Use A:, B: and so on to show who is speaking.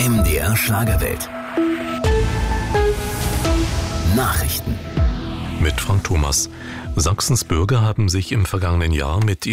A: MDR Schlagerwelt. Nachrichten.
B: Mit Frank Thomas. Sachsens Bürger haben sich im vergangenen Jahr mit